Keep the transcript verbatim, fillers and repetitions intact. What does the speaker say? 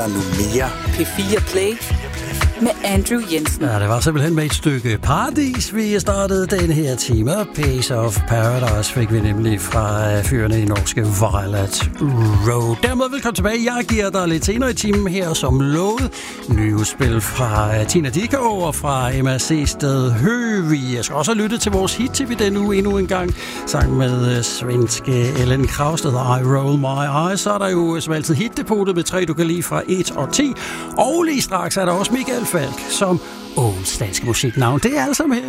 Nu mere P fire Play med Andrew Jensen. Ja, det var simpelthen med et stykke paradis, vi startede den her time. Piece of Paradise fik vi nemlig fra fyrene i norske Violet Road. Dermed velkommen tilbage. Jeg giver dig lidt senere i timen her som lovet. Nyudspil fra Tina Dickow og fra Emma C. Sted Høvig. Jeg skal også have lyttet til vores hit-tv den uge endnu en gang. Sang med svenske Ellen Kraus, der hedder I Roll My Eyes. Så er der jo som altid hitdepotet med tre, du kan lide fra et og ti. Og lige straks er der også Michael Falk som årets danske musiknavn. Det er altså her